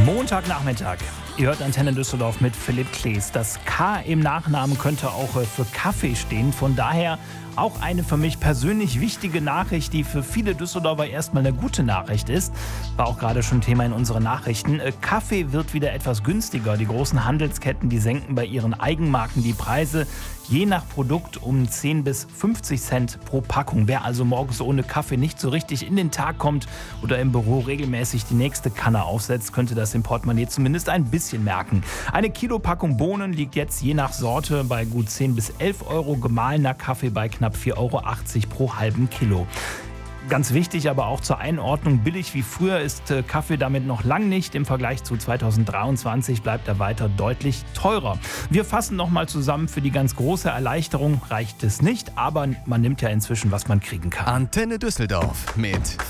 Montagnachmittag. Ihr hört Antenne Düsseldorf mit Philipp Klees. Das K im Nachnamen könnte auch für Kaffee stehen. Von daher auch eine für mich persönlich wichtige Nachricht, die für viele Düsseldorfer erstmal eine gute Nachricht ist. War auch gerade schon Thema in unseren Nachrichten. Kaffee wird wieder etwas günstiger. Die großen Handelsketten, die senken bei ihren Eigenmarken die Preise je nach Produkt um 10 bis 50 Cent pro Packung. Wer also morgens ohne Kaffee nicht so richtig in den Tag kommt oder im Büro regelmäßig die nächste Kanne aufsetzt, könnte das im Portemonnaie zumindest ein bisschen merken. Eine Kilopackung Bohnen liegt jetzt je nach Sorte bei gut 10 bis 11 Euro, gemahlener Kaffee bei knapp 4,80 Euro pro halben Kilo. Ganz wichtig, aber auch zur Einordnung, billig wie früher ist Kaffee damit noch lang nicht. Im Vergleich zu 2023 bleibt er weiter deutlich teurer. Wir fassen nochmal zusammen, für die ganz große Erleichterung reicht es nicht, aber man nimmt ja inzwischen, was man kriegen kann. Antenne Düsseldorf mit